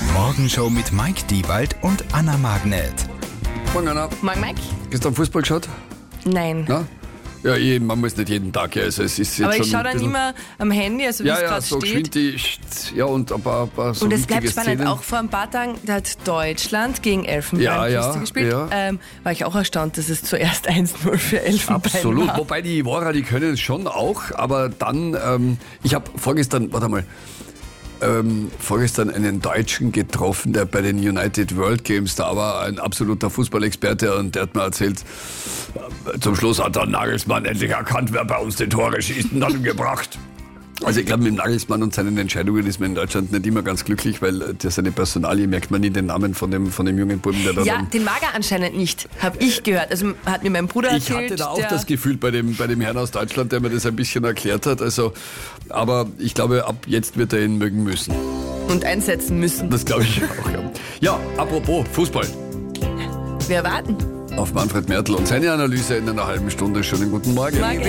Morgenshow mit Mike Diewald und Anna Magnet. Morgen, Anna. Morgen, Mike? Gestern Fußball geschaut? Nein. Na? Ja, man muss nicht jeden Tag. Ja, also es ist jetzt Aber schon ich schaue ein dann bisschen- immer am Handy, also wie es gerade so steht. geschwind ja, und ein paar so Und es bleibt wichtige spannend. Szenen. Auch vor ein paar Tagen, da hat Deutschland gegen Ja, Elfenbeinküste gespielt. ja. War ich auch erstaunt, dass es zuerst 1-0 für Elfenbein Absolut, war. wobei die Ivora, die können es schon auch, aber dann, ich habe vorgestern einen Deutschen getroffen, der bei den United World Games da war, ein absoluter Fußballexperte, und der hat mir erzählt, zum Schluss hat der Nagelsmann endlich erkannt, wer bei uns die Tore schießt, und hat ihn gebracht. Also ich glaube, mit dem Nagelsmann und seinen Entscheidungen ist man in Deutschland nicht immer ganz glücklich, weil seine Personalie merkt man nie den Namen von dem jungen Buben, der da Ja, dann... den mag er anscheinend nicht, habe ich gehört. Also hat mir mein Bruder Ich erzählt. hatte da auch der- das Gefühl bei dem Herrn aus Deutschland, der mir das ein bisschen erklärt hat. Also, aber ich glaube, ab jetzt wird er ihn mögen müssen. Und einsetzen müssen. Das glaube ich auch, ja. Ja, apropos Fußball. Wir warten. Auf Manfred Mertl und seine Analyse in einer halben Stunde. Schönen guten Morgen. Morgen.